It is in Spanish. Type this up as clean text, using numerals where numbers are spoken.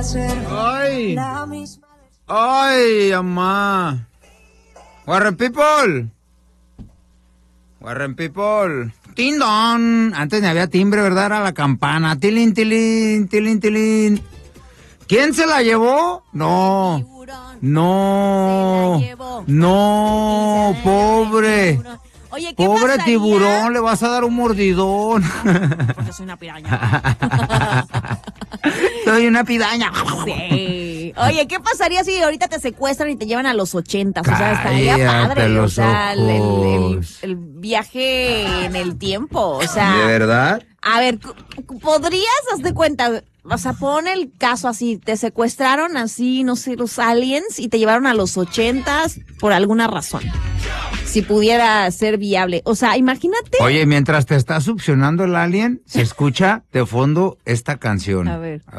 Ay, ay, mamá. Warren People. Warren People. Tindón. Antes no había timbre, ¿verdad? Era la campana. Tilín, tilín, tilín, tilín. ¿Quién se la llevó? No. No. No, pobre. Oye, ¿qué pobre pasaría? Tiburón, le vas a dar un mordidón. Porque soy una piraña. Soy una piraña. Sí. Oye, ¿qué pasaría si ahorita te secuestran y te llevan a los 80? O sea, estaría Cállate padre. O los sea, ojos. el viaje en el tiempo. O sea, ¿De verdad? a ver, ¿podrías, hazte cuenta? O sea, pon el caso así, te secuestraron así, no sé, los aliens y te llevaron a los 80s por alguna razón. Si pudiera ser viable. O sea, imagínate. Oye, mientras te está succionando el alien, se escucha de fondo esta canción. A ver.